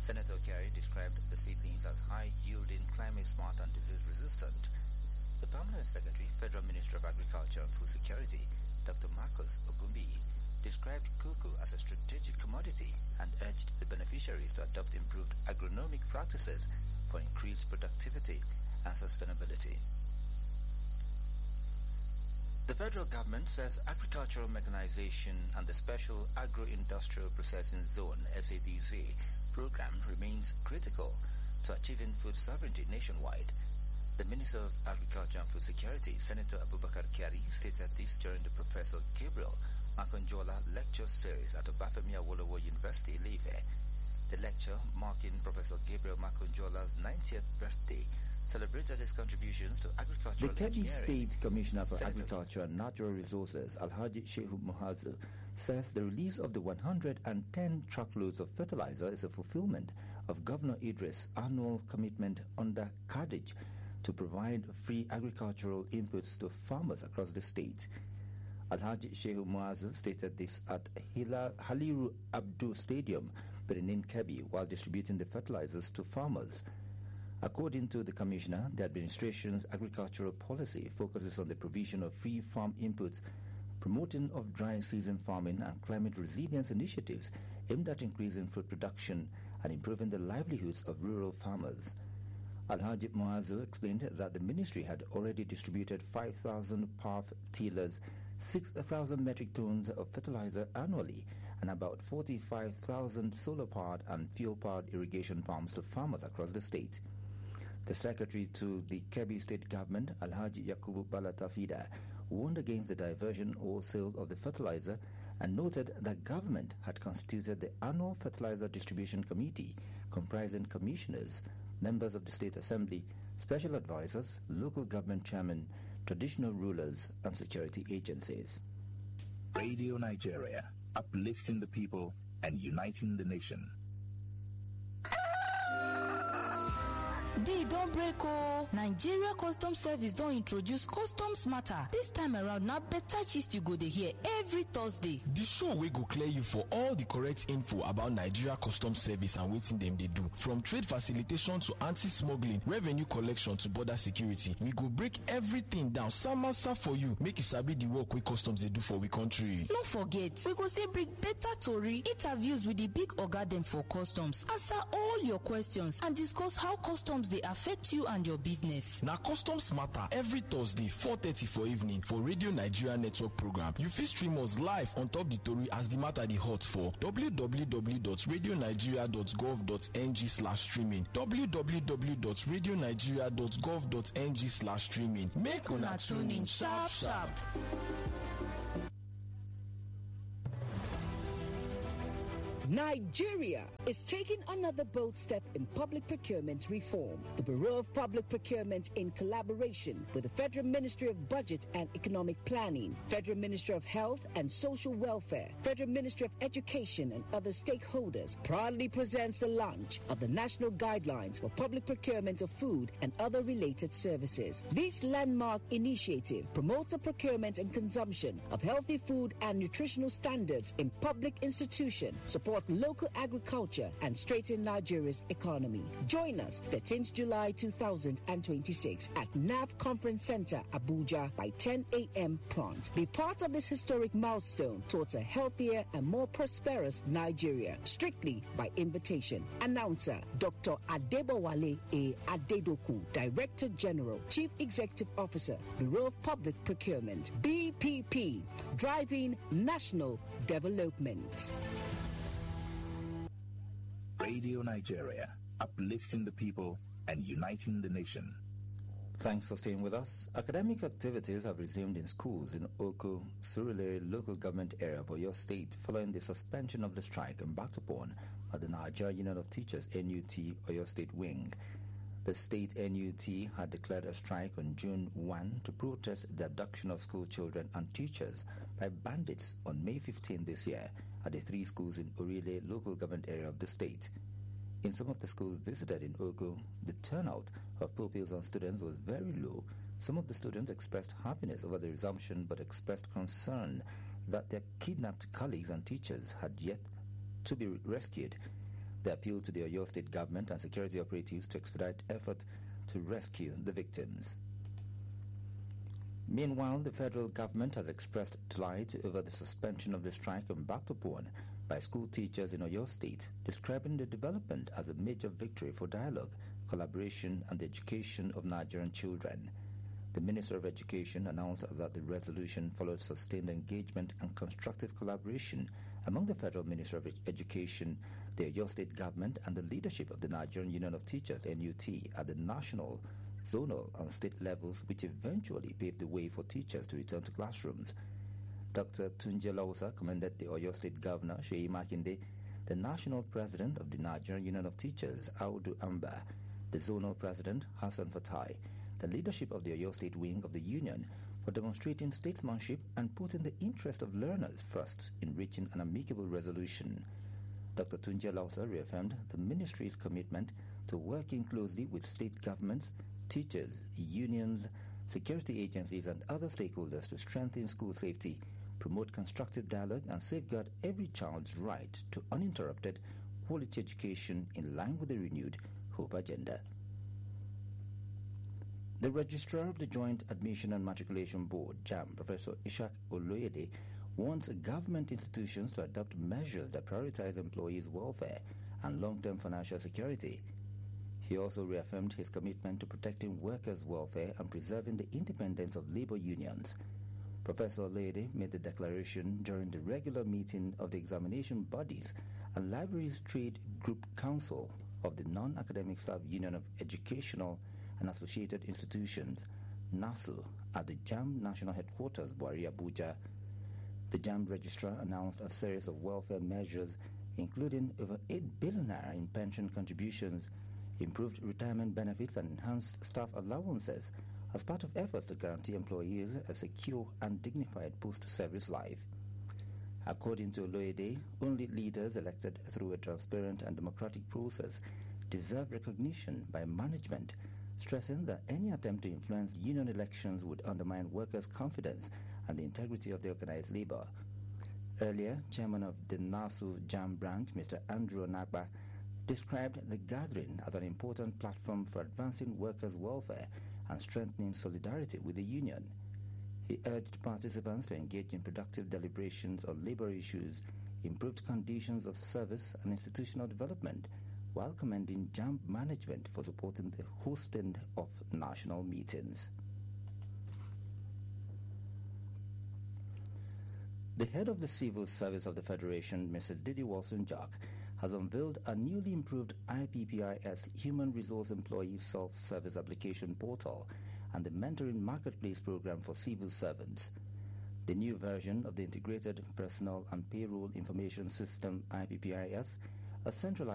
Senator Kerry described the seedlings as high-yielding, climate-smart and disease-resistant. The Permanent Secretary, Federal Minister of Agriculture and Food Security, Dr. Marcus Ogumbi, described cocoa as a strategic commodity and urged the beneficiaries to adopt improved agronomic practices for increased productivity and sustainability. The federal government says agricultural mechanization and the Special Agro-Industrial Processing Zone (SAPZ) program remains critical to achieving food sovereignty nationwide. The Minister of Agriculture and Food Security, Senator Abubakar Kyari, stated this during the Professor Gabriel Makanjola Lecture Series at Obafemi Awolowo University, Ile-Ife. The lecture, marking Professor Gabriel Makanjola's 90th birthday, celebrated his contributions to agricultural engineering. The Kebbi State Commissioner for Agriculture and Natural Resources, Alhaji Shehu Muhazu, says the release of the 110 truckloads of fertilizer is a fulfillment of Governor Idris' annual commitment under Kadij to provide free agricultural inputs to farmers across the state. Alhaji Shehu Muazu stated this at Haliru Abdu Stadium, Benin, Kebbi, while distributing the fertilizers to farmers. According to the Commissioner, the administration's agricultural policy focuses on the provision of free farm inputs, promoting of dry season farming and climate resilience initiatives aimed at increasing food production and improving the livelihoods of rural farmers. Alhaji Muazu explained that the ministry had already distributed 5,000 path tillers, 6,000 metric tons of fertilizer annually, and about 45,000 solar-powered and fuel-powered irrigation pumps to farmers across the state. The Secretary to the Kebbi State Government, Alhaji Yakubu Balatafida, warned against the diversion or sale of the fertilizer and noted that government had constituted the annual fertilizer distribution committee comprising commissioners, members of the State Assembly, special advisors, local government chairmen, traditional rulers, and security agencies. Radio Nigeria, uplifting the people and uniting the nation. They don't break Nigeria Customs Service don't introduce Customs Matter. This time around, now better gist you go to hear every Thursday. The show will go clear you for all the correct info about Nigeria Customs Service and waiting them they do. From trade facilitation to anti-smuggling, revenue collection to border security. We go break everything down. Samasa for you. Make you sabi the work we customs they do for we country. Don't forget, we go say bring better story, interviews with the big oga dem for customs. Answer all your questions and discuss how customs they affect you and your business. Now Customs Matter every Thursday 4:30 for evening for Radio Nigeria Network program. You fit stream us live on top the Tori as the matter the hot for www.radionigeria.gov.ng/streaming www.radionigeria.gov.ng/streaming. Make una tune in sharp sharp. Nigeria is taking another bold step in public procurement reform. The Bureau of Public Procurement, in collaboration with the Federal Ministry of Budget and Economic Planning, Federal Ministry of Health and Social Welfare, Federal Ministry of Education and other stakeholders, proudly presents the launch of the National Guidelines for Public Procurement of Food and Other Related Services. This landmark initiative promotes the procurement and consumption of healthy food and nutritional standards in public institutions, support local agriculture, and straighten Nigeria's economy. Join us 13th July 2026 at NAP Conference Center, Abuja by 10 a.m. prompt. Be part of this historic milestone towards a healthier and more prosperous Nigeria, strictly by invitation. Announcer Dr. Adebowale A. Adedoku, Director General, Chief Executive Officer, Bureau of Public Procurement, BPP, driving national development. Radio Nigeria, uplifting the people and uniting the nation. Thanks for staying with us. Academic activities have resumed in schools in Oko, Surulere local government area of Oyo State following the suspension of the strike embarked upon by the Nigeria Union of Teachers NUT Oyo State Wing. The state NUT had declared a strike on June 1 to protest the abduction of school children and teachers by bandits on May 15 this year at the 3 schools in Orile local government area of the state. In some of the schools visited in Oko, the turnout of pupils and students was very low. Some of the students expressed happiness over the resumption but expressed concern that their kidnapped colleagues and teachers had yet to be rescued. They appealed to the Oyo State government and security operatives to expedite efforts to rescue the victims. Meanwhile, the federal government has expressed delight over the suspension of the strike embarked upon by school teachers in Oyo State, describing the development as a major victory for dialogue, collaboration, and the education of Nigerian children. The Minister of Education announced that the resolution followed sustained engagement and constructive collaboration among the Federal Minister of Education, the Oyo State government, and the leadership of the Nigerian Union of Teachers, NUT, at the national, zonal, and state levels, which eventually paved the way for teachers to return to classrooms. Dr. Tunji Lawusa commended the Oyo State Governor, Sheyi Makinde, the National President of the Nigerian Union of Teachers, Audu Amba, the Zonal President, Hassan Fatai, the leadership of the Oyo State wing of the Union, for demonstrating statesmanship and putting the interest of learners first in reaching an amicable resolution. Dr. Tunji Lawusa reaffirmed the Ministry's commitment to working closely with state governments, teachers, unions, security agencies, and other stakeholders to strengthen school safety, promote constructive dialogue, and safeguard every child's right to uninterrupted quality education in line with the renewed Hope Agenda. The Registrar of the Joint Admission and Matriculation Board, JAMB, Professor Ishak Oloyede, wants government institutions to adopt measures that prioritize employees' welfare and long-term financial security. He also reaffirmed his commitment to protecting workers' welfare and preserving the independence of labor unions. Professor Oloyede made the declaration during the regular meeting of the examination bodies and Libraries Trade Group Council of the Non-Academic Staff Union of Educational and Associated Institutions, NASU, at the JAMB National Headquarters, Buhari, Abuja. The JAMB Registrar announced a series of welfare measures, including over 8 billion naira in pension contributions, improved retirement benefits, and enhanced staff allowances as part of efforts to guarantee employees a secure and dignified post-service life. According to Oloyede, only leaders elected through a transparent and democratic process deserve recognition by management, stressing that any attempt to influence union elections would undermine workers' confidence and the integrity of the organized labor. Earlier, Chairman of the NASU JAMB branch, Mr. Andrew Onagba, described the gathering as an important platform for advancing workers' welfare and strengthening solidarity with the union. He urged participants to engage in productive deliberations on labor issues, improved conditions of service, and institutional development, while commending JAMB management for supporting the hosting of national meetings. The head of the Civil Service of the Federation, Mrs. Didi Wilson-Jack, has unveiled a newly improved IPPIS Human Resource Employee Self-Service Application Portal and the Mentoring Marketplace Program for Civil Servants. The new version of the Integrated Personnel and Payroll Information System, IPPIS, a centralized